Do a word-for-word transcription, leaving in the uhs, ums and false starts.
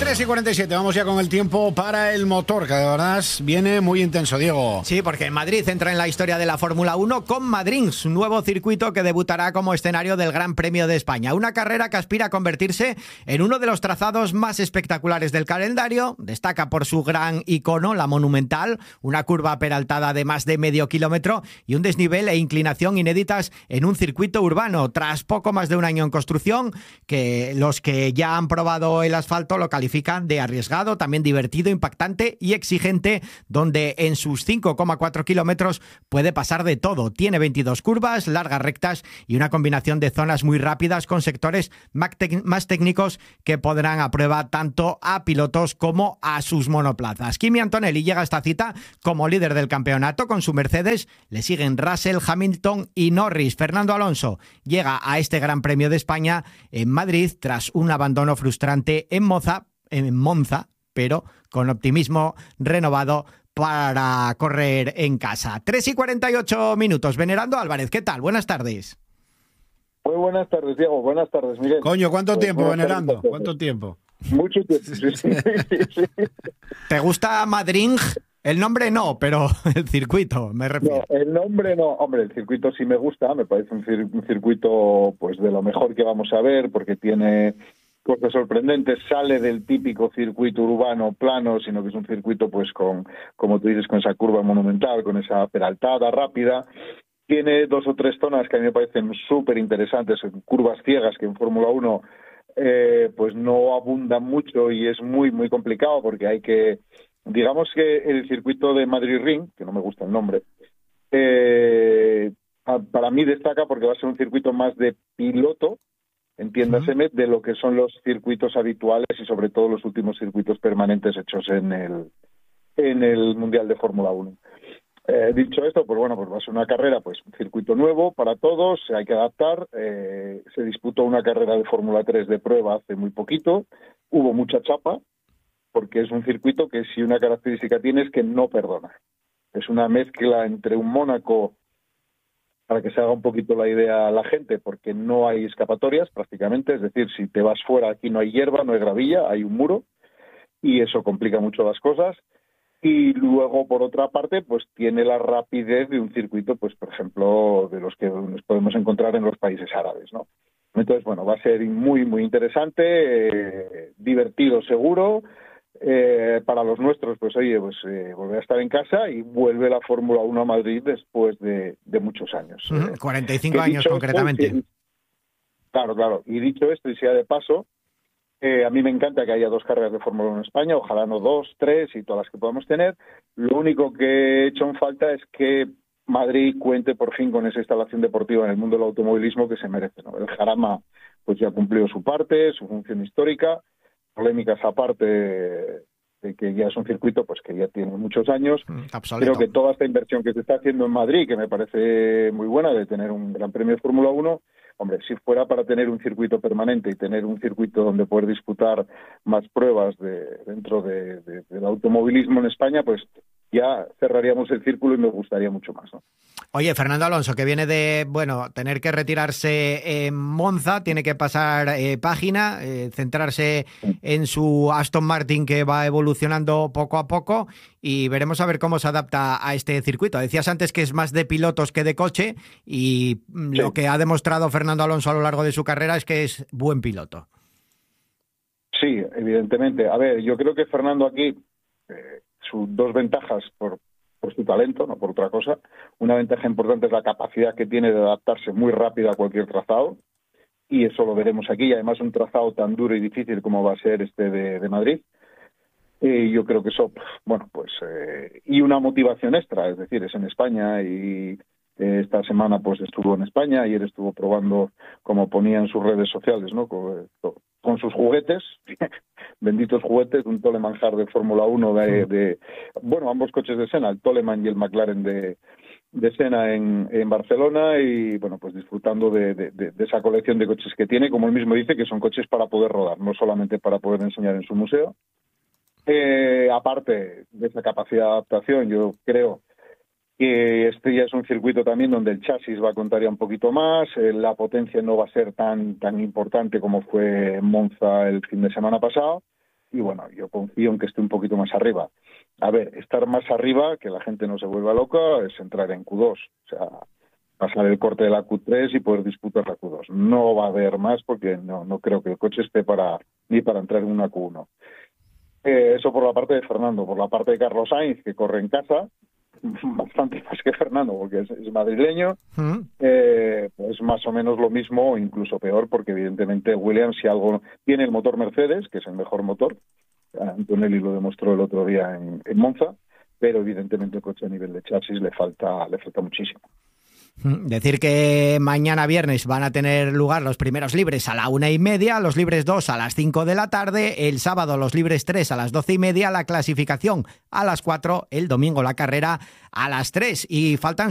tres y cuarenta y siete, vamos ya con el tiempo para el motor, que de verdad viene muy intenso, Diego. Sí, porque Madrid entra en la historia de la Fórmula uno con Madrins, un nuevo circuito que debutará como escenario del Gran Premio de España. Una carrera que aspira a convertirse en uno de los trazados más espectaculares del calendario. Destaca por su gran icono, la Monumental, una curva peraltada de más de medio kilómetro y un desnivel e inclinación inéditas en un circuito urbano. Tras poco más de un año en construcción, que los que ya han probado el asfalto lo califican de arriesgado, también divertido, impactante y exigente, donde en sus cinco coma cuatro kilómetros puede pasar de todo. Tiene veintidós curvas, largas rectas y una combinación de zonas muy rápidas con sectores más técnicos que pondrán a prueba tanto a pilotos como a sus monoplazas. Kimi Antonelli llega a esta cita como líder del campeonato con su Mercedes, le siguen Russell, Hamilton y Norris. Fernando Alonso llega a este Gran Premio de España en Madrid tras un abandono frustrante en Monza, en Monza, pero con optimismo renovado para correr en casa. tres y cuarenta y ocho minutos. Venerando Álvarez, ¿qué tal? Buenas tardes. Muy buenas tardes, Diego. Buenas tardes, Miguel. Coño, ¿cuánto pues tiempo, Venerando? ¿Cuánto tiempo? Mucho tiempo, sí, sí, sí, sí. ¿Te gusta Madrid? El nombre no, pero el circuito, me refiero. No, el nombre no. Hombre, el circuito sí me gusta. Me parece un, cir un circuito pues de lo mejor que vamos a ver, porque tiene cosas sorprendentes, sale del típico circuito urbano plano, sino que es un circuito, pues, con, como tú dices, con esa curva monumental, con esa peraltada rápida. Tiene dos o tres zonas que a mí me parecen súper interesantes, curvas ciegas que en Fórmula uno eh, pues no abundan mucho y es muy, muy complicado porque hay que, digamos que el circuito de Madrid Ring, que no me gusta el nombre, eh, para mí destaca porque va a ser un circuito más de piloto, entiéndaseme, de lo que son los circuitos habituales y sobre todo los últimos circuitos permanentes hechos en el en el Mundial de Fórmula uno. Eh, dicho esto, pues bueno, pues va a ser una carrera, pues un circuito nuevo para todos, hay que adaptar. Eh, se disputó una carrera de Fórmula tres de prueba hace muy poquito, hubo mucha chapa, porque es un circuito que si una característica tiene es que no perdona. Es una mezcla entre un Mónaco, para que se haga un poquito la idea a la gente, porque no hay escapatorias prácticamente, es decir, si te vas fuera aquí no hay hierba, no hay gravilla, hay un muro, y eso complica mucho las cosas. Y luego, por otra parte, pues tiene la rapidez de un circuito, pues por ejemplo, de los que nos podemos encontrar en los países árabes, ¿no? Entonces, bueno, va a ser muy, muy interesante, eh, divertido seguro. Eh, para los nuestros, pues oye, pues eh, volver a estar en casa y vuelve la Fórmula uno a Madrid después de, de muchos años. Uh-huh. eh, cuarenta y cinco años concretamente. Esto, y, claro, claro. Y dicho esto, y sea de paso, eh, a mí me encanta que haya dos carreras de Fórmula uno en España, ojalá no dos, tres y todas las que podamos tener. Lo único que he hecho en falta es que Madrid cuente por fin con esa instalación deportiva en el mundo del automovilismo que se merece, ¿no? El Jarama pues ya cumplió su parte, su función histórica, polémicas aparte de que ya es un circuito pues que ya tiene muchos años. Absoluto. Creo que toda esta inversión que se está haciendo en Madrid, que me parece muy buena, de tener un Gran Premio de Fórmula uno, hombre, si fuera para tener un circuito permanente y tener un circuito donde poder disputar más pruebas de, dentro de, de, del automovilismo en España, pues ya cerraríamos el círculo y me gustaría mucho más, ¿no? Oye, Fernando Alonso, que viene de, bueno, tener que retirarse en Monza, tiene que pasar eh, página, eh, centrarse en su Aston Martin que va evolucionando poco a poco y veremos a ver cómo se adapta a este circuito. Decías antes que es más de pilotos que de coche y sí, lo que ha demostrado Fernando Alonso a lo largo de su carrera es que es buen piloto. Sí, evidentemente. A ver, yo creo que Fernando aquí, eh, sus dos ventajas por por su talento, no por otra cosa. Una ventaja importante es la capacidad que tiene de adaptarse muy rápido a cualquier trazado, y eso lo veremos aquí, y además un trazado tan duro y difícil como va a ser este de, de Madrid. Y yo creo que eso, bueno, pues, eh, y una motivación extra, es decir, es en España y eh, esta semana pues estuvo en España, ayer estuvo probando, como ponía en sus redes sociales, ¿no? Con, con sus juguetes, benditos juguetes, un Toleman Hard de Fórmula uno de, de, bueno, ambos coches de Senna, el Toleman y el McLaren de, de Senna en, en Barcelona, y bueno, pues disfrutando de, de, de, de esa colección de coches que tiene, como él mismo dice, que son coches para poder rodar, no solamente para poder enseñar en su museo. Eh, aparte de esa capacidad de adaptación, yo creo que este ya es un circuito también donde el chasis va a contar ya un poquito más, eh, la potencia no va a ser tan tan importante como fue en Monza el fin de semana pasado, y bueno, yo confío en que esté un poquito más arriba. A ver, estar más arriba, que la gente no se vuelva loca, es entrar en Q dos, o sea, pasar el corte de la Q tres y poder disputar la Q dos. No va a haber más porque no, no creo que el coche esté para ni para entrar en una Q uno. Eh, eso por la parte de Fernando. Por la parte de Carlos Sainz, que corre en casa, bastante más que Fernando, porque es, es madrileño, mm. eh, pues más o menos lo mismo o incluso peor, porque evidentemente Williams, si algo tiene el motor Mercedes, que es el mejor motor, Antonelli lo demostró el otro día en, en Monza, pero evidentemente el coche a nivel de chasis le falta, le falta muchísimo. Decir que mañana viernes van a tener lugar los primeros libres a la una y media, los libres dos a las cinco de la tarde, el sábado los libres tres a las doce y media, la clasificación a las cuatro, el domingo la carrera a las tres, y faltan